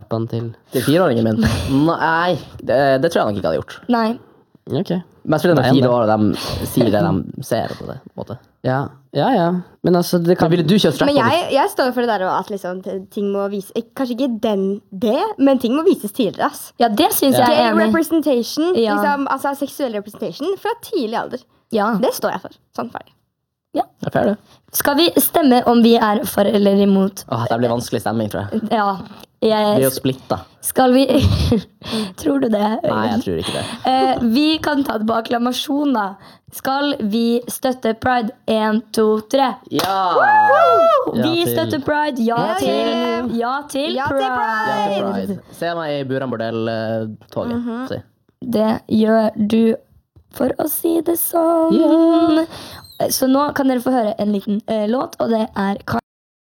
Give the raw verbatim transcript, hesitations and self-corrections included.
lappen til Til fireåringen min? Nei, det, det tror jeg nok ikke hadde gjort. Nei. Ok. Men jeg tror det er Nei, fire det. år, og de sier det de ser på det, på en måte. Ja, ja, ja. Men altså, det kan... Men ville du kjøpt strap-on? Men jeg, jeg står for det der at liksom, ting må vise ik- Kanskje ikke den det, men ting må vises tidligere. Ass. Ja, det synes jeg Gay er enig. representation, Ja. liksom, altså seksuell representation fra tidlig alder. Ja. Det står jeg for. Sånn ferdig. Det er fair, det. Skal vi stemme om vi er for eller imot? Åh, det blir vanskelig stemming, tror jeg. Ja. Vi er jo Jeg, splitta. skal vi... Tror du det? Nei, jeg tror ikke det. Eh, vi kan ta det på akklamasjon da. Skal vi støtte Pride? En, to, tre. Ja! Vi til- støtter Pride. Ja, Ja, til, til- ja til Ja til Pride. Ja, til Pride. Se meg i Buran Bordell-toget. si. Det gjør du, for å si det sånn. Så nå kan dere få høre en liten eh, låt, og det er